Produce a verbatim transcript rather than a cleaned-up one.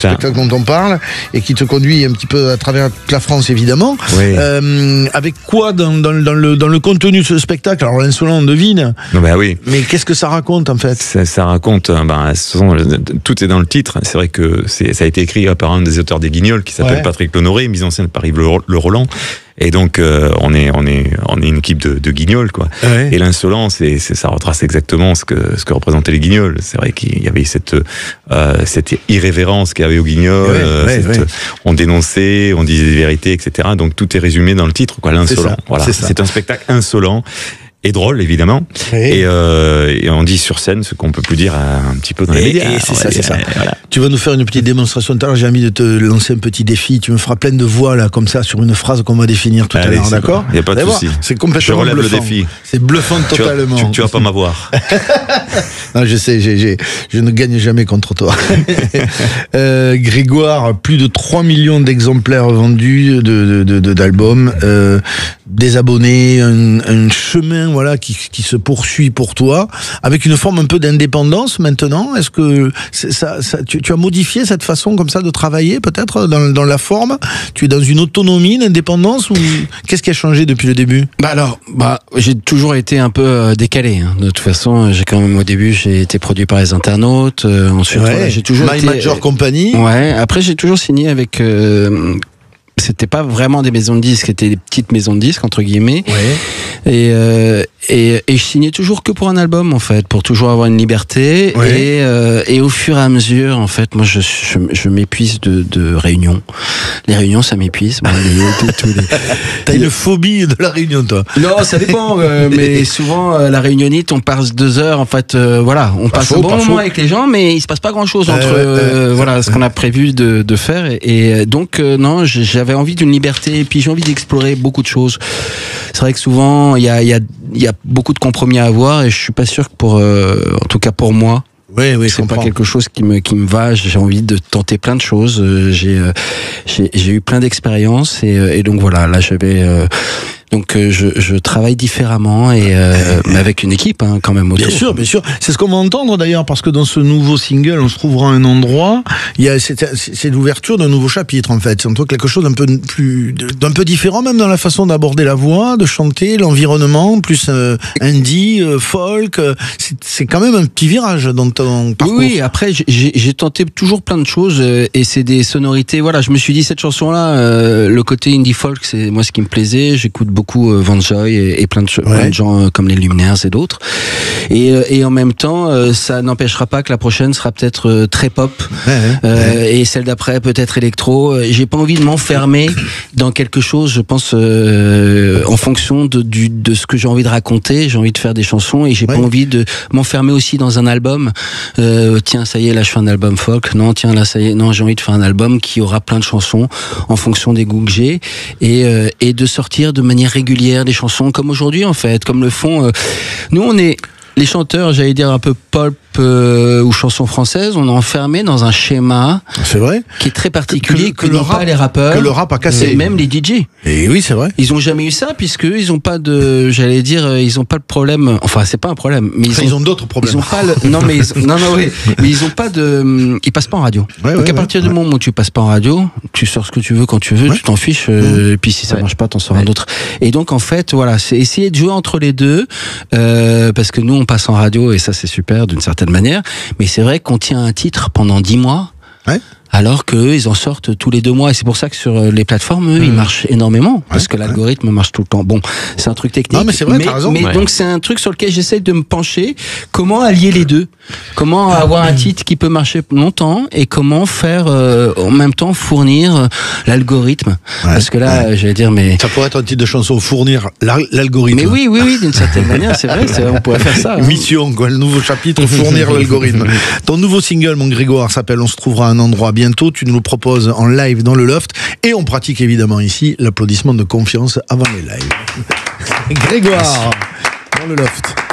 spectacle dont on parle, et qui te conduit un petit peu à travers toute la France, évidemment. Oui. Euh, avec quoi dans, dans, dans, le, dans le contenu de ce spectacle? Alors, l'insolent, on devine. Non, bah oui. Mais qu'est-ce que ça raconte, en fait? Ça, ça raconte, ben, tout est dans le titre. C'est vrai que c'est, ça a été écrit par un des auteurs des Guignols, qui s'appelle ouais. Patrick Honoré, mise en scène par Yves Le Roland. Et donc, euh, on est, on est, on est une équipe de, de Guignols, quoi. Ouais. Et l'insolence, c'est, c'est, ça retrace exactement ce que, ce que représentaient les Guignols. C'est vrai qu'il y avait cette, euh, cette irrévérence qu'il y avait aux Guignols. Ouais, euh, ouais, cette, ouais. On dénonçait, on disait des vérités, et cetera. Donc, tout est résumé dans le titre, quoi. L'insolent. C'est ça, voilà. C'est, c'est un spectacle insolent. Et drôle, évidemment. Oui. Et, euh, et on dit sur scène ce qu'on peut plus dire un petit peu dans les et, médias. Et c'est ça, ouais, c'est ça. Voilà. Tu vas nous faire une petite démonstration tout à l'heure. J'ai envie de te lancer un petit défi. Tu me feras plein de voix, là, comme ça, sur une phrase qu'on va définir tout Allez, à l'heure, d'accord? Il n'y a pas de souci. C'est complètement Je relève bluffant. le défi. C'est bluffant tu totalement. Vas, tu, tu vas pas m'avoir. Non, je sais, j'ai, j'ai, je ne gagne jamais contre toi. euh, Grégoire, plus de trois millions d'exemplaires vendus de, de, de, d'albums, euh, des abonnés, un, un chemin, voilà, qui, qui se poursuit pour toi, avec une forme un peu d'indépendance maintenant. Est-ce que c'est, ça, ça, tu, tu as modifié cette façon comme ça de travailler, peut-être, dans, dans la forme? Tu es dans une autonomie, une indépendance, ou qu'est-ce qui a changé depuis le début? Bah alors, bah, j'ai toujours été un peu décalé, hein. De toute façon, j'ai quand même, au début, j'ai été produit par les internautes, euh, ensuite, ouais. voilà, j'ai toujours My été... Major Company. Ouais, après, j'ai toujours signé avec... Euh, c'était pas vraiment des maisons de disques, c'était des petites maisons de disques, entre guillemets. Ouais. Et, euh, et, et je signais toujours que pour un album, en fait, pour toujours avoir une liberté. Ouais. Et, euh, et au fur et à mesure, en fait, moi, je, je, je m'épuise de, de réunions. Les réunions, ça m'épuise. Bon, les, les, tous les... T'as une phobie de la réunion, toi? Non, ça dépend. Euh, mais souvent, euh, la réunionnite, on passe deux heures, en fait, euh, voilà, on pas passe chaud, un bon moment chaud. avec les gens, mais il se passe pas grand-chose entre euh, euh, voilà, ce qu'on a prévu de, de faire. Et, et donc, euh, non, j'avais envie d'une liberté, et puis j'ai envie d'explorer beaucoup de choses. C'est vrai que souvent, il y a, y, a, y a beaucoup de compromis à avoir, et je suis pas sûr que pour, euh, en tout cas pour moi, oui, oui, c'est pas quelque chose qui me qui me va. J'ai envie de tenter plein de choses. J'ai j'ai, j'ai eu plein d'expériences, et, et donc voilà, là j'avais euh, donc je, je travaille différemment, et euh, mais avec une équipe, hein, quand même autour. Bien sûr, bien sûr. C'est ce qu'on va entendre d'ailleurs, parce que dans ce nouveau single, on se trouvera un endroit. Il y a c'est, c'est l'ouverture d'un nouveau chapitre, en fait. C'est un truc, quelque chose d'un peu plus d'un peu différent, même dans la façon d'aborder la voix, de chanter, l'environnement, plus euh, indie, euh, folk. C'est, c'est quand même un petit virage dans ton parcours. Oui, après j'ai, j'ai tenté toujours plein de choses, euh, et c'est des sonorités. Voilà, je me suis dit, cette chanson-là, euh, le côté indie folk, c'est moi ce qui me plaisait. J'écoute beaucoup beaucoup euh, Vanjoy et, et plein de, ouais. plein de gens euh, comme les Luminaires et d'autres, et, euh, et en même temps euh, ça n'empêchera pas que la prochaine sera peut-être euh, très pop, ouais, euh, ouais. et celle d'après peut-être électro. J'ai pas envie de m'enfermer dans quelque chose, je pense, euh, en fonction de, du, de ce que j'ai envie de raconter. J'ai envie de faire des chansons, et j'ai ouais. pas envie de m'enfermer aussi dans un album. Euh, tiens, ça y est, là je fais un album folk. Non, tiens, là ça y est, non, j'ai envie de faire un album qui aura plein de chansons en fonction des goûts que j'ai, et, euh, et de sortir de manière régulière des chansons comme aujourd'hui, en fait, comme le font euh, nous on est les chanteurs, j'allais dire un peu pop euh, ou chansons françaises, on est enfermé dans un schéma, c'est vrai, qui est très particulier, que, que, que, que n'ont pas les rappeurs, que le rap a cassé, et même les D J. Et oui, c'est vrai. Ils ont jamais eu ça, puisque ils ont pas de, j'allais dire, ils ont pas de problème. Enfin, c'est pas un problème, mais ils, enfin, ont, ils ont d'autres problèmes. Ils ont pas le, non mais ils, non non oui, mais ils ont pas de, ils passent pas en radio. Ouais, Donc ouais, à partir ouais, du ouais. moment où tu passes pas en radio, tu sors ce que tu veux quand tu veux, ouais. tu t'en fiches. Euh, mmh. Et puis si ça ouais. marche pas, t'en sors ouais. un autre. Et donc en fait, voilà, c'est essayer de jouer entre les deux, euh, parce que nous on passe en radio, et ça c'est super d'une certaine manière. Mais c'est vrai qu'on tient un titre pendant dix mois, ouais. alors qu'eux, ils en sortent tous les deux mois. Et c'est pour ça que sur les plateformes, eux, mmh. ils marchent énormément. Ouais, parce que l'algorithme ouais. marche tout le temps. Bon, c'est un truc technique. Non, mais c'est vrai, mais, t'as raison. Mais ouais. donc, c'est un truc sur lequel j'essaie de me pencher. Comment allier les deux? Comment avoir un titre qui peut marcher longtemps, et comment faire, euh, en même temps, fournir euh, l'algorithme? Ouais, parce que là, ouais. j'allais dire, mais... Ça pourrait être un titre de chanson, fournir l'algorithme. Mais oui, oui, oui, d'une certaine manière, c'est vrai, c'est, on pourrait faire ça. Hein. Mission, quoi, le nouveau chapitre, fournir l'algorithme. Ton nouveau single, mon Grégoire, s'appelle On se trouvera un endroit bientôt. Tu nous le proposes en live dans le loft, et on pratique évidemment ici l'applaudissement de confiance avant les lives. Grégoire, dans le loft.